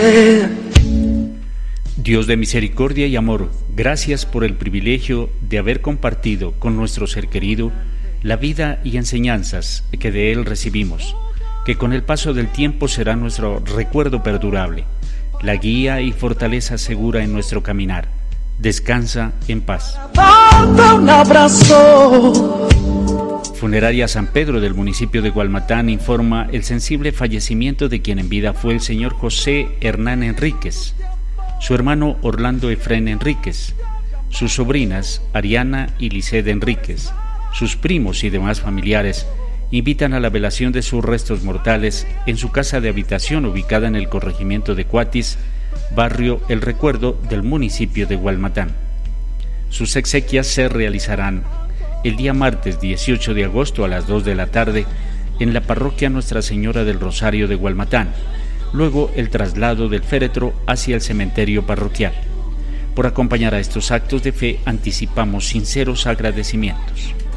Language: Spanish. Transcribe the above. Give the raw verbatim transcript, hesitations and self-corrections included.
Dios de misericordia y amor, gracias por el privilegio de haber compartido con nuestro ser querido la vida y enseñanzas que de él recibimos, que con el paso del tiempo será nuestro recuerdo perdurable, la guía y fortaleza segura en nuestro caminar. Descansa en paz. Un abrazo. Funeraria San Pedro del municipio de Gualmatán informa el sensible fallecimiento de quien en vida fue el señor José Hernán Enríquez, su hermano Orlando Efrén Enríquez, sus sobrinas Ariana y Lisset Enríquez, sus primos y demás familiares invitan a la velación de sus restos mortales en su casa de habitación ubicada en el corregimiento de Cuatis, barrio El Recuerdo del municipio de Gualmatán. Sus exequias se realizarán el día martes dieciocho de agosto a las dos de la tarde en la parroquia Nuestra Señora del Rosario de Gualmatán, luego el traslado del féretro hacia el cementerio parroquial. Por acompañar a estos actos de fe anticipamos sinceros agradecimientos.